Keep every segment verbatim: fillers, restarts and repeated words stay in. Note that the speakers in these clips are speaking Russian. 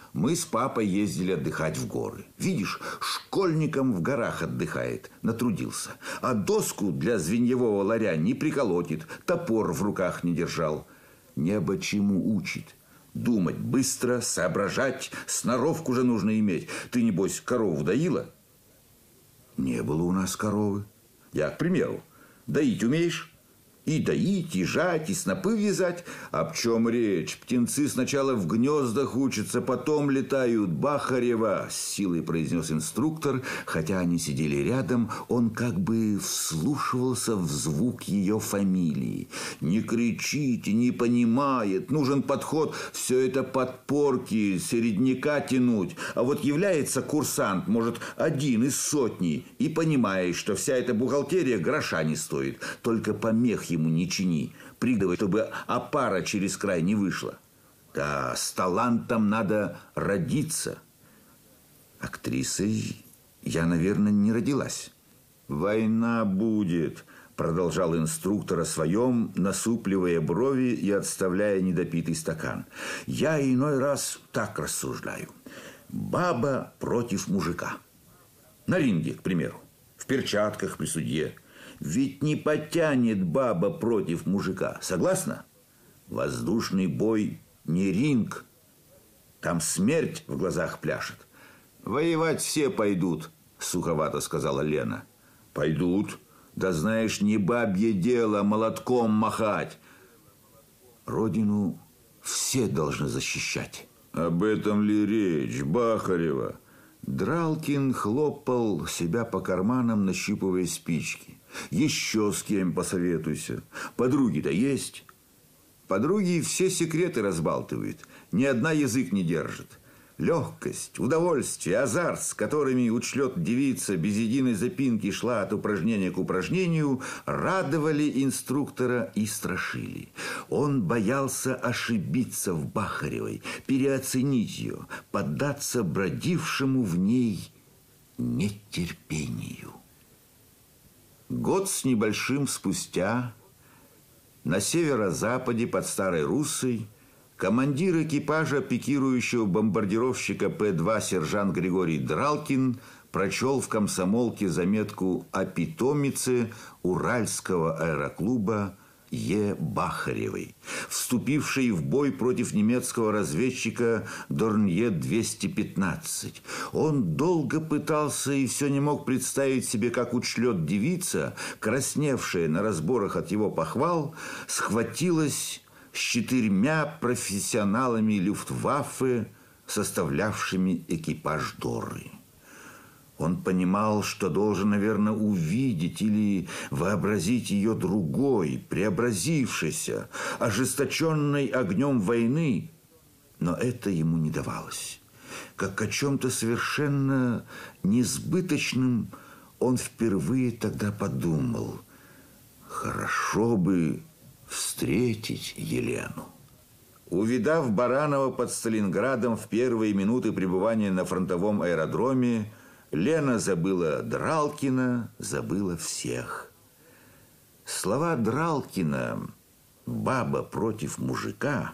Мы с папой ездили отдыхать в горы. Видишь, школьником в горах отдыхает, натрудился. А доску для звеньевого ларя не приколотит, топор в руках не держал. Небо чему учит? Думать быстро, соображать, сноровку же нужно иметь. Ты, небось, корову доила? Не было у нас коровы. Я, к примеру, доить умеешь? И доить, и жать, и снопы вязать. Об чем речь? Птенцы сначала в гнездах учатся, потом летают. Бахарева, с силой произнес инструктор. Хотя они сидели рядом, он как бы вслушивался в звук ее фамилии. Не кричите, не понимает. Нужен подход, все это подпорки, середняка тянуть. А вот является курсант, может, один из сотни, и понимает, что вся эта бухгалтерия гроша не стоит. Только помех ему не чини, придавай, чтобы опара через край не вышла. Да, с талантом надо родиться. Актрисой я, наверное, не родилась. Война будет, продолжал инструктор о своем, насупливая брови и отставляя недопитый стакан. Я иной раз так рассуждаю. Баба против мужика. На ринге, к примеру, в перчатках при судье. Ведь не потянет баба против мужика. Согласна? Воздушный бой не ринг. Там смерть в глазах пляшет. Воевать все пойдут, суховато сказала Лена. Пойдут. Да знаешь, не бабье дело молотком махать. Родину все должны защищать. Об этом ли речь, Бахарева? Дралкин хлопал себя по карманам, нащупывая спички. Еще с кем посоветуйся. Подруги-то есть. Подруги все секреты разбалтывают. Ни одна язык не держит. Легкость, удовольствие, азарт, с которыми учлет девица без единой запинки шла от упражнения к упражнению, радовали инструктора и страшили. Он боялся ошибиться в Бахаревой, переоценить ее, поддаться бродившему в ней нетерпению. Год с небольшим спустя на северо-западе под Старой Руссой командир экипажа пикирующего бомбардировщика П два сержант Григорий Дралкин прочел в комсомолке заметку о питомице Уральского аэроклуба Е. Бахаревой, вступившей в бой против немецкого разведчика Дорнье двести пятнадцать. Он долго пытался и все не мог представить себе, как учлет девица, красневшая на разборах от его похвал, схватилась с четырьмя профессионалами Люфтваффе, составлявшими экипаж Доры. Он понимал, что должен, наверное, увидеть или вообразить ее другой, преобразившейся, ожесточенной огнем войны, но это ему не давалось. Как о чем-то совершенно несбыточном он впервые тогда подумал: хорошо бы встретить Елену. Увидав Баранова под Сталинградом в первые минуты пребывания на фронтовом аэродроме, Лена забыла Дралкина, забыла всех. Слова Дралкина «баба против мужика»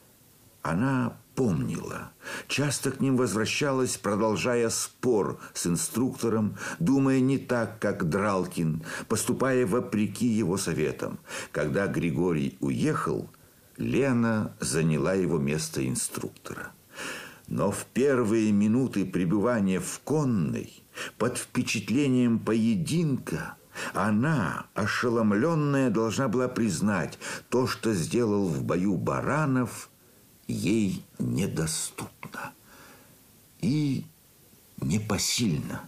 она помнила. Часто к ним возвращалась, продолжая спор с инструктором, думая не так, как Дралкин, поступая вопреки его советам. Когда Григорий уехал, Лена заняла его место инструктора. Но в первые минуты пребывания в конной, под впечатлением поединка, она, ошеломленная, должна была признать: то, что сделал в бою Баранов, ей недоступно и непосильно.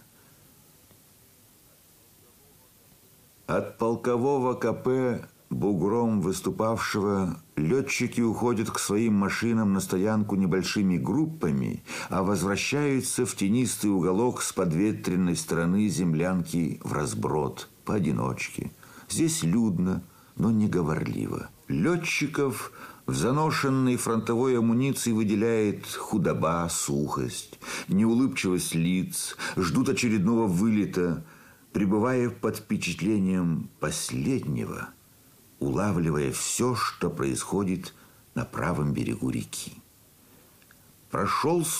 От полкового КП, бугром выступавшего, летчики уходят к своим машинам на стоянку небольшими группами, а возвращаются в тенистый уголок с подветренной стороны землянки в разброд, поодиночке. Здесь людно, но неговорливо. Летчиков в заношенной фронтовой амуниции выделяет худоба, сухость, неулыбчивость лиц, ждут очередного вылета, пребывая под впечатлением последнего, улавливая все, что происходит на правом берегу реки. Прошел